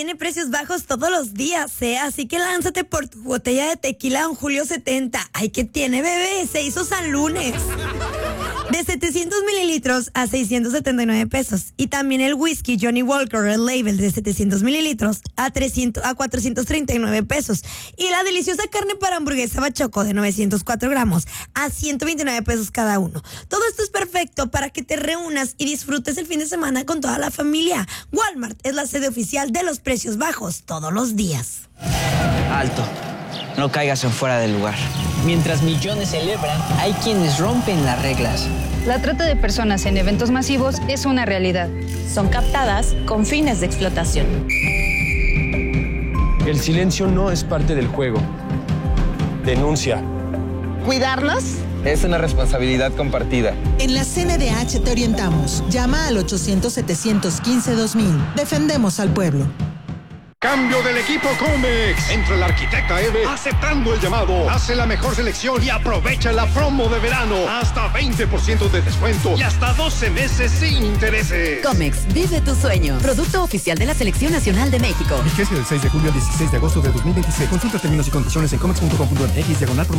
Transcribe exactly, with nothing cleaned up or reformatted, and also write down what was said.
viene precios bajos todos los días, ¿eh? Así que lánzate por tu botella de tequila Don Julio setenta. Ay, ¿qué tiene, bebé? Se hizo San Lunes. De setecientos mililitros a seiscientos setenta y nueve pesos. Y también el whisky Johnny Walker Red Label de setecientos mililitros a, trescientos, a cuatrocientos treinta y nueve pesos. Y la deliciosa carne para hamburguesa Bachoco de novecientos cuatro gramos a ciento veintinueve pesos cada uno. Todo esto es perfecto para que te reúnas y disfrutes el fin de semana con toda la familia. Walmart es la sede oficial de los precios bajos todos los días. Alto. No caigas en fuera del lugar. Mientras millones celebran, hay quienes rompen las reglas. La trata de personas en eventos masivos es una realidad. Son captadas con fines de explotación. El silencio no es parte del juego. Denuncia. ¿Cuidarnos? Es una responsabilidad compartida. En la C N D H te orientamos. Llama al ochocientos, setecientos quince, dos mil. Defendemos al pueblo. Cambio del equipo Comex. Entra la arquitecta Eve aceptando el llamado. Hace la mejor selección y aprovecha la promo de verano. Hasta veinte por ciento de descuento y hasta doce meses sin intereses. Comex, vive tu sueño. Producto oficial de la Selección Nacional de México. Vigencia del seis de julio al dieciséis de agosto de dos mil veintiséis. Consulta términos y condiciones en comex punto com punto m x diagonal